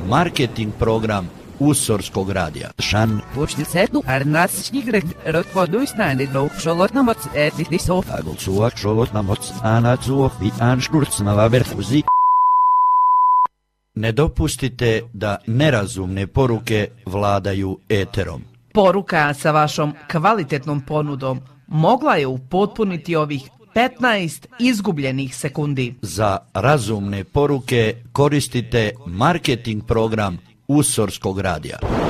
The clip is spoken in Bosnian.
marketing program Usorskog radija. Šan. Počti sedu, arnasčnigret, rotvoduisnane, no, šolotnamoc, etisov. Agolcuak, šolotnamoc, anacuov, i anškurcnava verfuzi. Ne dopustite da nerazumne poruke vladaju eterom. Poruka sa vašom kvalitetnom ponudom mogla je upotpuniti ovih 15 izgubljenih sekundi. Za razumne poruke koristite marketing program Usorskog radija.